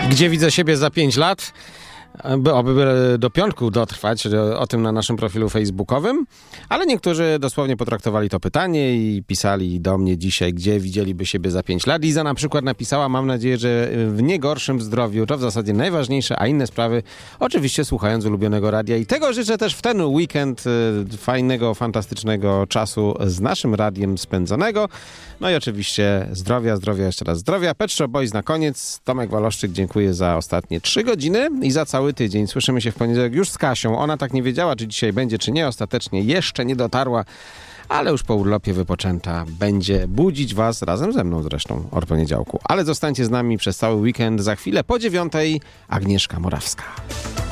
Gdzie widzę siebie za 5 lat? Oby do piątku dotrwać, o tym na naszym profilu facebookowym, ale niektórzy dosłownie potraktowali to pytanie i pisali do mnie dzisiaj, gdzie widzieliby siebie za 5 lat. Liza na przykład napisała, mam nadzieję, że w nie gorszym zdrowiu, to w zasadzie najważniejsze, a inne sprawy oczywiście słuchając ulubionego radia i tego życzę też w ten weekend fajnego, fantastycznego czasu z naszym radiem spędzonego. No i oczywiście zdrowia, jeszcze raz zdrowia. Pet Shop Boys na koniec. Tomek Waloszczyk, dziękuję za ostatnie 3 godziny i za cały tydzień. Słyszymy się w poniedziałek już z Kasią. Ona tak nie wiedziała, czy dzisiaj będzie, czy nie. Ostatecznie jeszcze nie dotarła, ale już po urlopie wypoczęta będzie budzić was, razem ze mną zresztą, od poniedziałku. Ale zostańcie z nami przez cały weekend. Za chwilę po 9:00 Agnieszka Morawska.